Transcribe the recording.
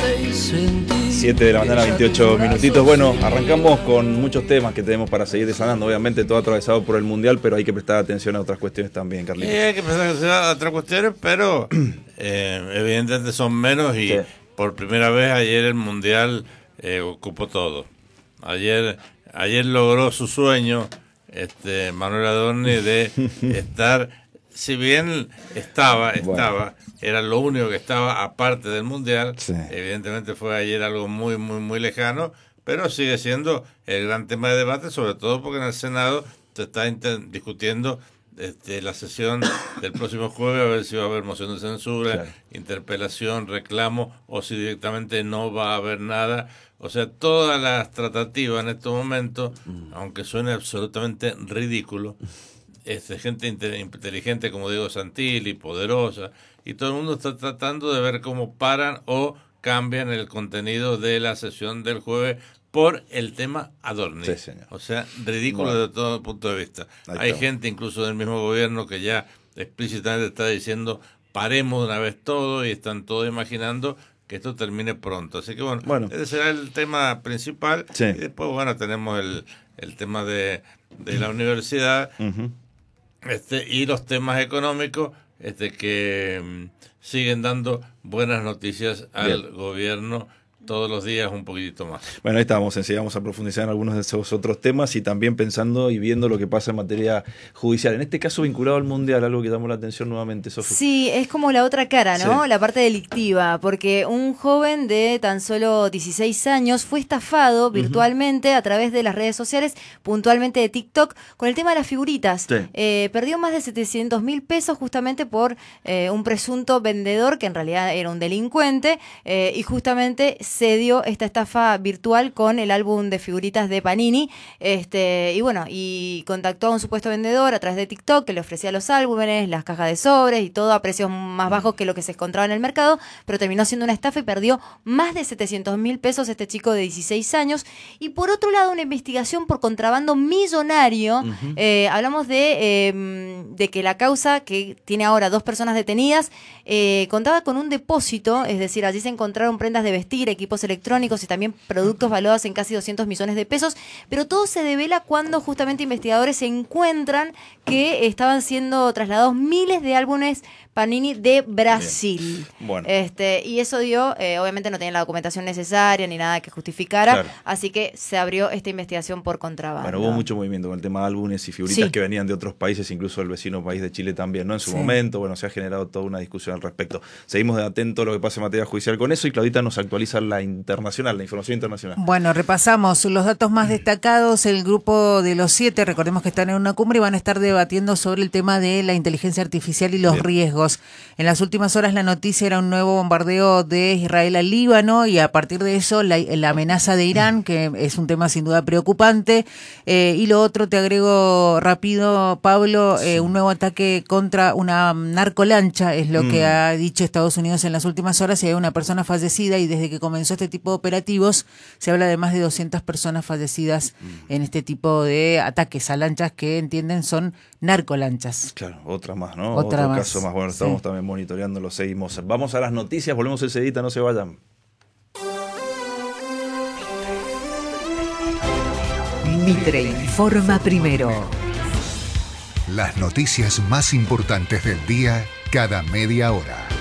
7 de la mañana, 28 minutitos. Bueno, arrancamos con muchos temas que tenemos para seguir desarrollando. Obviamente todo atravesado por el Mundial, pero hay que prestar atención a otras cuestiones también, Carlitos. Hay que prestar atención a otras cuestiones, pero evidentemente son menos y por primera vez ayer el Mundial ocupó todo. Ayer logró su sueño Manuel Adorni de estar, si bien estaba, era lo único que estaba aparte del Mundial. Evidentemente fue ayer algo muy, muy, muy lejano, pero sigue siendo el gran tema de debate, sobre todo porque en el Senado se está discutiendo la sesión del próximo jueves, a ver si va a haber moción de censura, interpelación, reclamo, o si directamente no va a haber nada. O sea, todas las tratativas en estos momentos, aunque suene absolutamente ridículo, gente inteligente como Diego Santilli, poderosa, y todo el mundo está tratando de ver cómo paran o cambian el contenido de la sesión del jueves por el tema Adorni. Sí, señor. O sea, ridículo desde todo punto de vista. Hay gente incluso del mismo gobierno que ya explícitamente está diciendo paremos de una vez todo, y están todos imaginando que esto termine pronto. Así que bueno, ese será el tema principal. Y después, tenemos el tema de la universidad, y los temas económicos que siguen dando buenas noticias al gobierno todos los días un poquitito más. Bueno, ahí estamos, enseguida vamos a profundizar en algunos de esos otros temas y también pensando y viendo lo que pasa en materia judicial. En este caso vinculado al Mundial, algo que llamó la atención nuevamente, Sofía. Sí, es como la otra cara, ¿no? La parte delictiva, porque un joven de tan solo 16 años fue estafado virtualmente a través de las redes sociales, puntualmente de TikTok, con el tema de las figuritas. Perdió más de 700.000 pesos justamente por un presunto vendedor que en realidad era un delincuente, y justamente se dio esta estafa virtual con el álbum de figuritas de Panini, y contactó a un supuesto vendedor a través de TikTok que le ofrecía los álbumes, las cajas de sobres y todo a precios más bajos que lo que se encontraba en el mercado, pero terminó siendo una estafa y perdió más de 700.000 pesos este chico de 16 años. Y por otro lado, una investigación por contrabando millonario. Hablamos de que la causa, que tiene ahora 2 personas detenidas, contaba con un depósito, es decir, allí se encontraron prendas de vestir, equipos electrónicos y también productos valuados en casi 200 millones de pesos, pero todo se devela cuando justamente investigadores se encuentran que estaban siendo trasladados miles de álbumes Panini de Brasil. Y eso dio, obviamente no tenía la documentación necesaria ni nada que justificara, así que se abrió esta investigación por contrabando. Bueno, hubo mucho movimiento con el tema de álbumes y figuritas que venían de otros países, incluso el vecino país de Chile también, ¿no? En su momento, se ha generado toda una discusión al respecto. Seguimos de atento a lo que pasa en materia judicial con eso, y Claudita nos actualiza la información internacional. Bueno, repasamos los datos más destacados. El grupo de los 7, recordemos que están en una cumbre y van a estar debatiendo sobre el tema de la inteligencia artificial y los riesgos. En las últimas horas la noticia era un nuevo bombardeo de Israel al Líbano, y a partir de eso la amenaza de Irán, que es un tema sin duda preocupante. Y lo otro, te agrego rápido, Pablo, un nuevo ataque contra una narcolancha, es lo que ha dicho Estados Unidos en las últimas horas, y hay una persona fallecida, y desde que comenzó este tipo de operativos se habla de más de 200 personas fallecidas en este tipo de ataques a lanchas que entienden son narcolanchas. Claro, otra más, ¿no? Otro caso más. Bueno, estamos también monitoreando, lo seguimos. Vamos a las noticias, volvemos enseguida, no se vayan. Mitre informa primero. Las noticias más importantes del día cada media hora.